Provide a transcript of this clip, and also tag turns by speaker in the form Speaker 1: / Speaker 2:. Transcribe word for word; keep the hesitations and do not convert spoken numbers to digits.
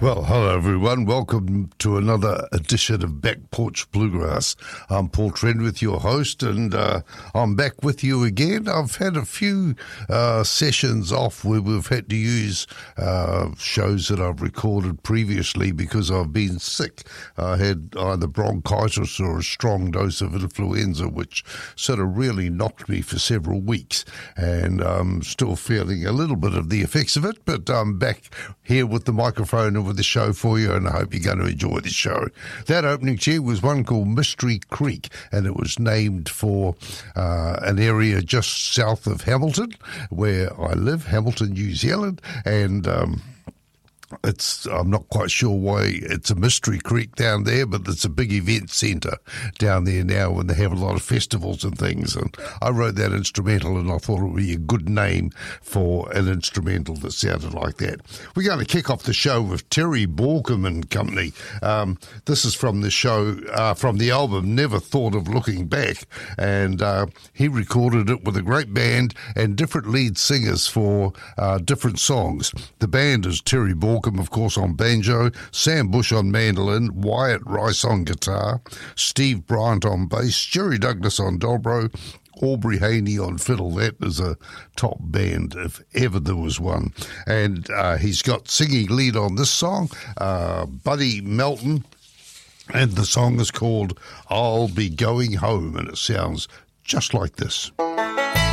Speaker 1: Well, hello everyone. Welcome to another edition of Back Porch Bluegrass. I'm Paul Trent with your host, and uh, I'm back with you again. I've had a few uh, sessions off where we've had to use uh, shows that I've recorded previously because I've been sick. I had either bronchitis or a strong dose of influenza, which sort of really knocked me for several weeks, and I'm still feeling a little bit of the effects of it, but I'm back here with the microphone and with the show for you, and I hope you're going to enjoy the show. That opening tune was one called Mystery Creek, and it was named for uh, an area just south of Hamilton, where I live, Hamilton, New Zealand, and um, It's I'm not quite sure why it's a mystery creek down there, but it's a big event centre down there now, and they have a lot of festivals and things. And I wrote that instrumental, and I thought it would be a good name for an instrumental that sounded like that. We're going to kick off the show with Terry Borkum and Company. Um, this is from the show, uh, from the album Never Thought of Looking Back, and uh, he recorded it with a great band and different lead singers for uh, different songs. The band is Terry Borkum, of course, on banjo, Sam Bush on mandolin, Wyatt Rice on guitar, Steve Bryant on bass, Jerry Douglas on dobro, Aubrey Haney on fiddle. That is a top band, if ever there was one. And uh, he's got singing lead on this song, uh, Buddy Melton, and the song is called I'll Be Going Home, and it sounds just like this.